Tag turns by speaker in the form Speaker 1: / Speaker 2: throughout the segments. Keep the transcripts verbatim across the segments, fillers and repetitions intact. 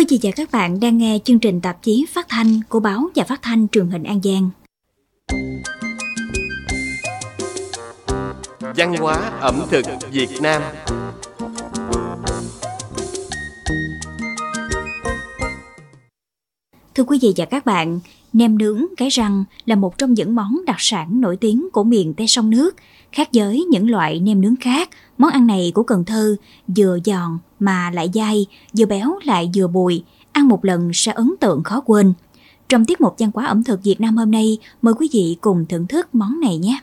Speaker 1: Quý vị và các bạn đang nghe chương trình tạp chí phát thanh của Báo và Phát thanh Truyền hình An Giang.
Speaker 2: Văn hóa ẩm thực Việt Nam.
Speaker 1: Thưa quý vị và các bạn, nem nướng cái răng là một trong những món đặc sản nổi tiếng của miền Tây sông nước. Khác với những loại nem nướng khác, món ăn này của Cần Thơ vừa giòn mà lại dai, vừa béo lại vừa bùi, ăn một lần sẽ ấn tượng khó quên. Trong tiết mục văn hóa ẩm thực Việt Nam hôm nay, mời quý vị cùng thưởng thức món này nhé.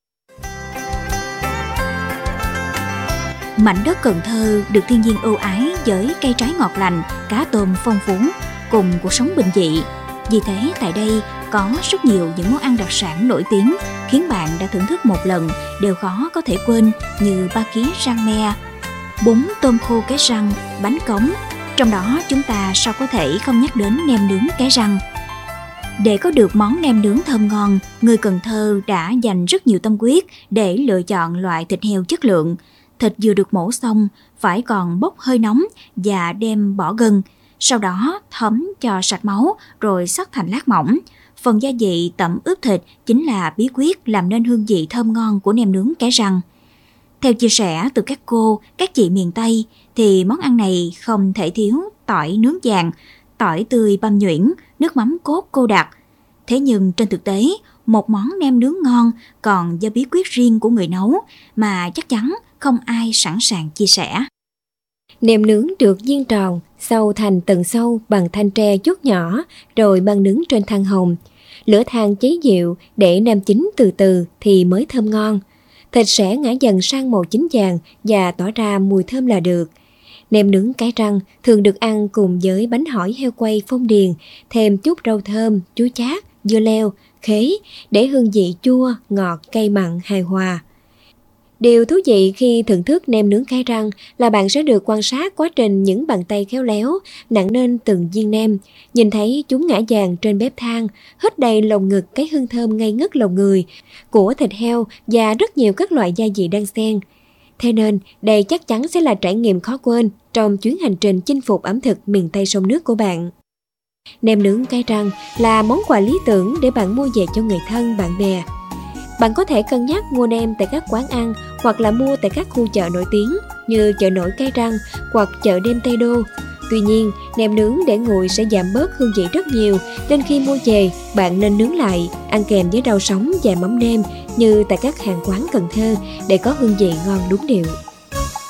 Speaker 1: Mảnh đất Cần Thơ được thiên nhiên ưu ái với cây trái ngọt lành, cá tôm phong phú, cùng cuộc sống bình dị. Vì thế tại đây có rất nhiều những món ăn đặc sản nổi tiếng khiến bạn đã thưởng thức một lần đều khó có thể quên, như ba ký rang me, bún tôm khô cái răng, bánh cống. Trong đó chúng ta sao có thể không nhắc đến nem nướng cái răng. Để có được món nem nướng thơm ngon, người Cần Thơ đã dành rất nhiều tâm huyết để lựa chọn loại thịt heo chất lượng. Thịt vừa được mổ xong phải còn bốc hơi nóng và đem bỏ gân. Sau đó thấm cho sạch máu rồi xắt thành lát mỏng. Phần gia vị tẩm ướp thịt chính là bí quyết làm nên hương vị thơm ngon của nem nướng cái răng. Theo chia sẻ từ các cô, các chị miền Tây thì món ăn này không thể thiếu tỏi nướng vàng, tỏi tươi băm nhuyễn, nước mắm cốt cô đặc. Thế nhưng trên thực tế, một món nem nướng ngon còn do bí quyết riêng của người nấu mà chắc chắn không ai sẵn sàng chia sẻ.
Speaker 3: Nem nướng được chiên tròn, sâu thành tầng sâu bằng thanh tre chút nhỏ, rồi mang nướng trên than hồng. Lửa than cháy dịu để nem chín từ từ thì mới thơm ngon. Thịt sẽ ngả dần sang màu chín vàng và tỏa ra mùi thơm là được. Nem nướng cái răng thường được ăn cùng với bánh hỏi heo quay phong điền, thêm chút rau thơm, chuối chát, dưa leo, khế để hương vị chua, ngọt, cay mặn hài hòa. Điều thú vị khi thưởng thức nem nướng cái răng là bạn sẽ được quan sát quá trình những bàn tay khéo léo nặn nên từng viên nem, nhìn thấy chúng ngả vàng trên bếp than, hít đầy lồng ngực cái hương thơm ngây ngất lòng người của thịt heo và rất nhiều các loại gia vị đan xen. Thế nên đây chắc chắn sẽ là trải nghiệm khó quên trong chuyến hành trình chinh phục ẩm thực miền Tây sông nước của bạn. Nem nướng cái răng là món quà lý tưởng để bạn mua về cho người thân, bạn bè. Bạn có thể cân nhắc mua nem tại các quán ăn hoặc là mua tại các khu chợ nổi tiếng như chợ nổi Cái Răng hoặc chợ đêm Tây Đô. Tuy nhiên, nem nướng để nguội sẽ giảm bớt hương vị rất nhiều, nên khi mua về, bạn nên nướng lại, ăn kèm với rau sống và mắm nêm như tại các hàng quán Cần Thơ để có hương vị ngon đúng điệu.